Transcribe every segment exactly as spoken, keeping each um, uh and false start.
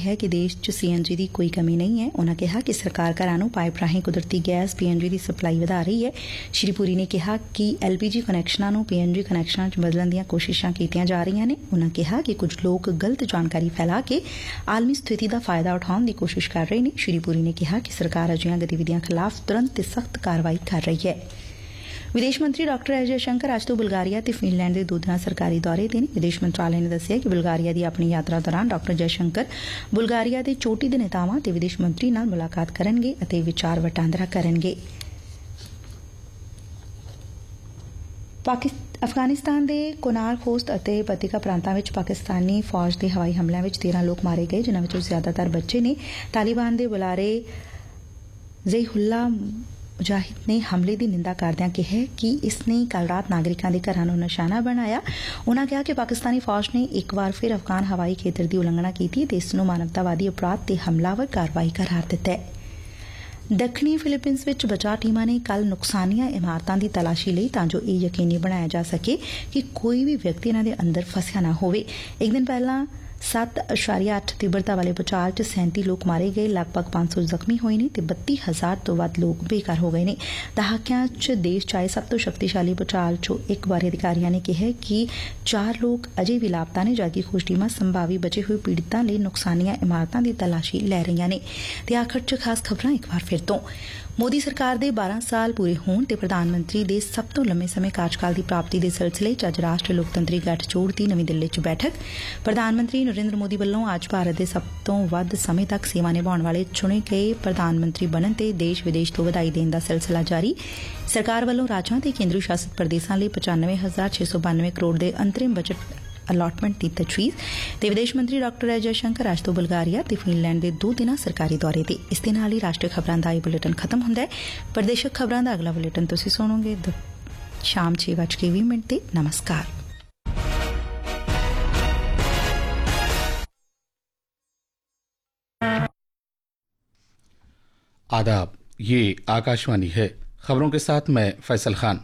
है कि देश 'ਚ ਸੀ ਐਨ ਜੀ ਦੀ ਕੋਈ ਕਮੀ ਨਹੀਂ ਹੈ। ਉਨਾਂ ਕਿਹਾ ਕਿ ਸਰਕਾਰ ਘਰਾਂ ਨੂੰ ਪਾਈਪ ਰਾਹੀਂ ਕੁਦਰਤੀ ਗੈਸ ਪੀ ਐਨ ਜੀ ਦੀ ਸਪਲਾਈ ਵਧਾ ਰਹੀ ਹੈ। ਸ਼੍ਰੀ ਪੁਰੀ ਨੇ ਕਿਹਾ ਕਿ ਐਲ ਪੀ ਜੀ ਕਨੈਕਸ਼ਨਾਂ ਨੂੰ ਪੀ ਐਨ ਜੀ ਕਨੈਕਸ਼ਨਾਂ 'ਚ ਬਦਲਣ ਦੀਆਂ ਕੋਸ਼ਿਸ਼ਾਂ ਕੀਤੀਆਂ ਜਾ ਰਹੀਆਂ ਨੇ। ਉਨਾਂ ਕਿਹਾ ਕਿ ਕੁਝ ਲੋਕ ਗਲਤ ਜਾਣਕਾਰੀ ਫੈਲਾ ਕੇ ਆਲਮੀ ਸਥਿਤੀ ਦਾ ਫਾਇਦਾ ਉਠਾਉਣ ਦੀ ਕੋਸ਼ਿਸ਼ ਕਰ ਰਹੇ ਨੇ। ਸ਼੍ਰੀ ਪੁਰੀ ਨੇ ਕਿਹਾ ਕਿ ਸਰਕਾਰ ਅਜਿਹੀਆਂ ਗਤੀਵਿਧੀਆਂ ਖਿਲਾਫ਼ ਤੁਰੰਤ ਤੇ ਸਖਤ ਕਾਰਵਾਈ ਕਰ ਰਹੀ ਹੈ। ਵਿਦੇਸ਼ ਮੰਤਰੀ ਡਾਕਟਰ ਐਸ ਜੈਸ਼ੰਕਰ ਅੱਜ ਤੋਂ ਬੁਲਗਾਰੀਆ ਤੇ ਫਿਨਲੈਂਡ ਦੇ ਦੋ ਦਿਨਾਂ ਸਰਕਾਰੀ ਦੌਰੇ ਤੇ ਨੇ। ਵਿਦੇਸ਼ ਮੰਤਰਾਲੇ ਨੇ ਦੱਸਿਆ ਕਿ ਬੁਲਗਾਰੀਆ ਦੀ ਆਪਣੀ ਯਾਤਰਾ ਦੌਰਾਨ ਡਾਕਟਰ ਜੈਸ਼ੰਕਰ ਬੁਲਗਾਰੀਆ ਦੇ ਚੋਟੀ ਦੇ ਨੇਤਾਵਾਂ ਤੇ ਵਿਦੇਸ਼ ਮੰਤਰੀ ਨਾਲ ਮੁਲਾਕਾਤ ਕਰਨਗੇ ਅਤੇ ਵਿਚਾਰ ਵਟਾਂਦਰਾ ਕਰਨਗੇ। ਅਫਗਾਨਿਸਤਾਨ ਦੇ ਕੋਨਾਰ ਖੋਸਤ ਅਤੇ ਪਤਿਕਾ ਪ੍ਰਾਂਤਾਂ ਵਿੱਚ ਪਾਕਿਸਤਾਨੀ ਫੌਜ ਦੇ ਹਵਾਈ ਹਮਲਿਆਂ ਵਿੱਚ ਤੇਰਾਂ ਲੋਕ ਮਾਰੇ ਗਏ, ਜਿਨ੍ਹਾਂ ਵਿੱਚੋਂ ਜ਼ਿਆਦਾਤਰ ਬੱਚੇ ਨੇ। ਤਾਲੀਬਾਨ ਦੇ ਬੁਲਾਰੇ ਜ਼ਹੀਉੱਲਾ ਮੁਜਾਹਿਦ ਨੇ ਹਮਲੇ ਦੀ ਨਿੰਦਾ ਕਰਦਿਆਂ ਕਿਹਾ ਕਿ ਇਸ ਨੇ ਕੱਲ ਰਾਤ ਨਾਗਰਿਕਾਂ ਦੇ ਘਰਾਂ ਨੂੰ ਨਿਸ਼ਾਨਾ ਬਣਾਇਆ। ਉਨਾਂ ਕਿਹਾ ਕਿ ਪਾਕਿਸਤਾਨੀ ਫੌਜ ਨੇ ਇੱਕ ਵਾਰ ਫਿਰ ਅਫਗਾਨ ਹਵਾਈ ਖੇਤਰ ਦੀ ਉਲੰਘਣਾ ਕੀਤੀ ਤੇ ਇਸ ਨੂੰ ਮਾਨਵਤਾਵਾਦੀ ਅਪਰਾਧ ਤੇ ਹਮਲਾਵਰ ਕਾਰਵਾਈ ਕਰਾਰ ਦਿੱਤਾ। ਦੱਖਣੀ ਫਿਲੀਪੀਨਸ ਵਿੱਚ ਬਚਾਅ ਟੀਮਾਂ ਨੇ ਕੱਲ ਨੁਕਸਾਨੀਆਂ ਇਮਾਰਤਾਂ ਦੀ ਤਲਾਸ਼ੀ ਲਈ ਤਾਂ ਜੋ ਇਹ ਯਕੀਨੀ ਬਣਾਇਆ ਜਾ ਸਕੇ ਕਿ ਕੋਈ ਵੀ ਵਿਅਕਤੀ ਇਹਨਾਂ ਦੇ ਅੰਦਰ ਫਸਿਆ ਨਾ ਹੋਵੇ। ਇੱਕ ਦਿਨ ਪਹਿਲਾਂ ਸੱਤ ਦਸ਼ਮਲਵ ਅੱਠ ਤੀਬਰਤਾ ਵਾਲੇ ਭੂਚਾਲ 'ਚ ਸੈਂਤੀ ਲੋਕ ਮਾਰੇ ਗਏ, ਲਗਭਗ ਪੰਜ ਸੌ ਜ਼ਖਮੀ ਹੋਏ ਨੇ ਤੇ ਬੱਤੀ ਹਜ਼ਾਰ ਤੋਂ ਵੱਧ ਲੋਕ ਬੇਘਰ ਹੋ ਗਏ ਨੇ। ਦਹਾਕਿਆਂ 'ਚ ਦੇਸ਼ 'ਚ ਆਏ ਸਭ ਤੋਂ ਸ਼ਕਤੀਸ਼ਾਲੀ ਭੂਚਾਲ 'ਚੋਂ ਇੱਕ ਬਾਰੇ ਅਧਿਕਾਰੀਆਂ ਨੇ ਕਿਹਾ ਕਿ ਚਾਰ ਲੋਕ ਅਜੇ ਵੀ ਲਾਪਤਾ ਨੇ, ਜਦਕਿ ਖੋਜ ਟੀਮਾਂ ਸੰਭਾਵੀ ਬਚੇ ਹੋਏ ਪੀੜਤਾਂ ਲਈ ਨੁਕਸਾਨੀਆਂ ਇਮਾਰਤਾਂ ਦੀ ਤਲਾਸ਼ੀ ਲੈ ਰਹੀਆਂ ਨੇ। ਤੇ ਆਖਰ 'ਚ ਖਾਸ ਖਬਰਾਂ ਇੱਕ ਵਾਰ ਫਿਰ ਤੋਂ। ਮੋਦੀ ਸਰਕਾਰ ਦੇ ਬਾਰਾਂ ਸਾਲ ਪੂਰੇ ਹੋਣ ਤੇ ਪ੍ਰਧਾਨ ਮੰਤਰੀ ਦੇ ਸਭ ਤੋਂ ਲੰਮੇ ਸਮੇਂ ਕਾਰਜਕਾਲ ਦੀ ਪ੍ਰਾਪਤੀ ਦੇ ਸਿਲਸਿਲੇ 'ਚ ਅੱਜ ਰਾਸ਼ਟਰੀ ਲੋਕਤੰਤਰੀ ਗੱਠਜੋੜ ਦੀ ਨਵੀਂ ਦਿੱਲੀ 'ਚ ਬੈਠਕ। ਪ੍ਰਧਾਨ ਮੰਤਰੀ ਨਰਿੰਦਰ ਮੋਦੀ ਵੱਲੋਂ ਅੱਜ ਭਾਰਤ ਦੇ ਸਭ ਤੋਂ ਵੱਧ ਸਮੇਂ ਤੱਕ ਸੇਵਾ ਨਿਭਾਉਣ ਵਾਲੇ ਚੁਣੇ ਗਏ ਪ੍ਰਧਾਨ ਮੰਤਰੀ ਬਣਨ ਤੇ ਦੇਸ਼ ਵਿਦੇਸ਼ ਤੋਂ ਵਧਾਈ ਦੇਣ ਦਾ ਸਿਲਸਿਲਾ ਜਾਰੀ। ਸਰਕਾਰ ਵੱਲੋਂ ਰਾਜਾਂ ਤੇ ਕੇਂਦਰੀ ਸ਼ਾਸਤ ਪ੍ਰਦੇਸ਼ਾਂ ਲਈ ਪਚਾਨਵੇਂ ਹਜ਼ਾਰ ਛੇ ਸੌ ਬਾਨਵੇਂ ਕਰੋੜ ਦੇ ਅੰਤਰਿਮ ਬਜਟ ਅਲਾਟਮੈਂਟ ਦੀ ਤਜਵੀਜ਼। ਤੇ ਵਿਦੇਸ਼ ਮੰਤਰੀ ਡਾਕਟਰ ਐਸ ਜੈਸ਼ੰਕਰ ਅੱਜ ਤੋਂ ਬੁਲਗਾਰੀਆ ਤੇ ਫਿਨਲੈਂਡ ਦੇ ਦੋ ਦਿਨਾਂ ਸਰਕਾਰੀ ਦੌਰੇ ਤੇ। ਇਸ ਦੇ ਨਾਲ ਹੀ ਰਾਸ਼ਟਰੀ ਖਬਰਾਂ ਦਾ ਇਹ ਬੁਲੇਟਿਨ ਖਤਮ ਹੁੰਦਾ ਹੈ। ਪ੍ਰਦੇਸ਼ਕ ਖਬਰਾਂ ਦਾ ਅਗਲਾ ਬੁਲੇਟਿਨ ਤੁਸੀਂ ਸੁਣੋਗੇ ਸ਼ਾਮ ਛੇ ਵੱਜ ਕੇ ਵੀਹ ਮਿੰਟ ਤੇ। ਨਮਸਕਾਰ। आदाब, ये आकाशवाणी है। खबरों के साथ मैं फैसल खान।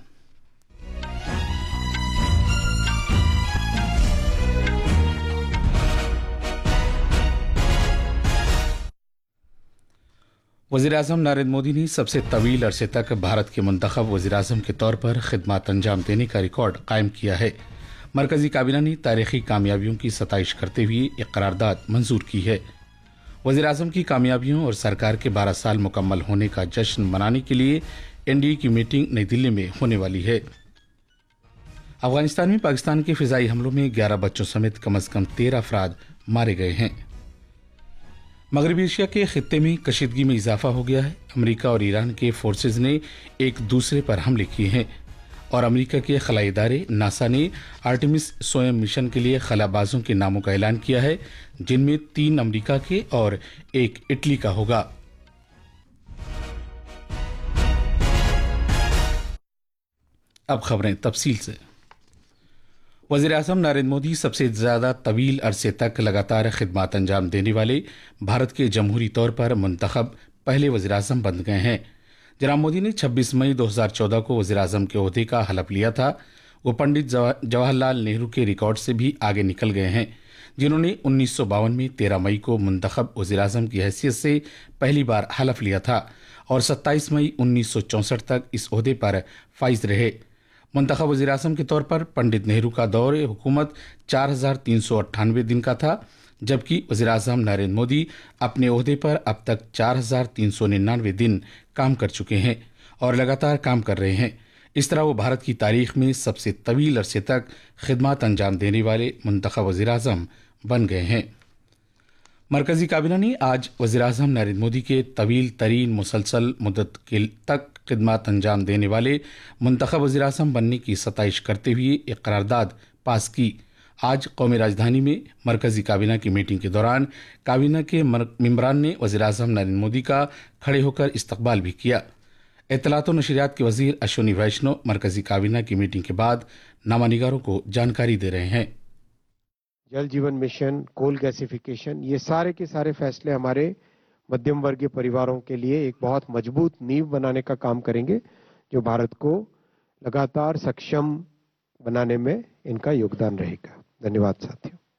वज़ीर-ए-आज़म नरेंद्र मोदी ने सबसे तवील अरसे तक भारत के मुंतखब वज़ीर-ए-आज़म के तौर पर खिदमत अंजाम देने का रिकॉर्ड कायम किया है। मरकजी काबीना ने तारीखी कामयाबियों की सताइश करते हुए एक करारदाद मंजूर की है। वज़ीर-ए-आज़म की कामयाबियों और सरकार के बारह साल मुकम्मल होने का जश्न मनाने के लिए एनडीए की मीटिंग नई दिल्ली में होने वाली है। अफगानिस्तान में पाकिस्तान के फिजाई हमलों में ग्यारह बच्चों समेत कम अज कम तेरह अफराद मारे गए हैं। मगरबी एशिया के खित्ते में कशीदगी में इजाफा हो गया है। अमरीका और ईरान के फोर्सेज ने एक दूसरे पर हमले किए हैं और अमेरिका के खलाई इदारे नासा ने आर्टेमिस सोयम मिशन के लिए खलाबाजों के नामों का ऐलान किया है, जिनमें तीन अमेरिका के और एक इटली का होगा। अब खबरें तफसील से। वज़ीर-ए-आज़म नरेंद्र मोदी सबसे ज्यादा तवील अरसे तक लगातार खिदमत अंजाम देने वाले भारत के जमहूरी तौर पर मुंतखब पहले वज़ीर-ए-आज़म बन गए हैं। जनाब मोदी ने छब्बीस मई दो हज़ार चौदह को वज़ीर-ए-आज़म के ओहदे का हलफ लिया था। वो पंडित जवाहरलाल नेहरू के रिकॉर्ड से भी आगे निकल गए हैं, जिन्होंने उन्नीस सौ बावन में तेरह मई को मुंतखब वज़ीर-ए-आज़म की हैसियत से पहली बार हलफ लिया था और सत्ताईस मई उन्नीस सौ चौंसठ तक इस ओहदे पर फाइज रहे। मुंतखब वज़ीर-ए-आज़म के तौर पर पंडित नेहरू का दौर हुकूमत चार हजार तीन सौ अट्ठानवे दिन का था, जबकि वज़ीर-ए-आज़म नरेंद्र मोदी अपने ओहदे पर अब तक चार हजार तीन सौ निन्यानवे दिन काम कर चुके हैं और लगातार काम कर रहे हैं। इस तरह वो भारत की तारीख में सबसे तवील अरसे तक खिदमत अंजाम देने वाले मुंतखब वज़ीर-ए-आज़म बन गए हैं। मरकजी काबीना ने आज वज़ीर-ए-आज़म नरेंद्र मोदी के तवील तरीन मुसलसल मुद्दत के तक खिदमत अंजाम देने वाले मुंतखब वज़ीर-ए-आज़म बनने की सताइश करते हुए एक करारदाद पास की। आज कौमी राजधानी में मरकजी काबीना की मीटिंग के दौरान काबीना के मेंबरान ने वज़ीर-ए-आज़म नरेंद्र मोदी का खड़े होकर इस्तकबाल भी किया। इत्तलात और नशरियात के वज़ीर अश्विनी वैष्णव मरकजी काबीना की मीटिंग के बाद नामानिगारों को जानकारी दे रहे हैं। जल जीवन मिशन, कोल गैसिफिकेशन, ये सारे के सारे फैसले हमारे मध्यम वर्गीय परिवारों के लिए एक बहुत मजबूत नींव बनाने का काम करेंगे, जो भारत को लगातार सक्षम बनाने में इनका योगदान रहेगा। धन्यवाद साथियों।